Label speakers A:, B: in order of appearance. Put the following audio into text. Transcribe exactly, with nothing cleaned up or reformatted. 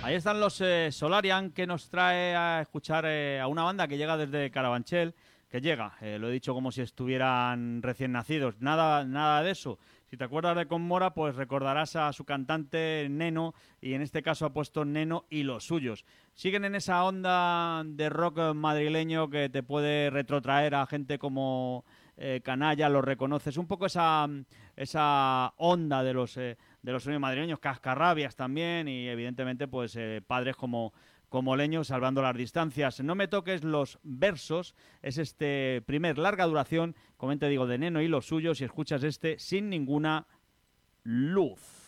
A: Ahí están los eh, Solarian, que nos trae a escuchar eh, a una banda que llega desde Carabanchel, que llega, eh, lo he dicho como si estuvieran recién nacidos, nada, nada de eso. Si te acuerdas de Conmora, pues recordarás a su cantante Neno, y en este caso ha puesto Neno y los suyos. Siguen en esa onda de rock madrileño que te puede retrotraer a gente como eh, Canalla, lo reconoces, un poco esa, esa onda de los, eh, de los sonidos madrileños, Cascarrabias también, y evidentemente pues eh, padres como... como Leño, salvando las distancias. No me toques los versos, es este primer larga duración, como te digo, de Neno y los suyos, y escuchas este Sin ninguna luz.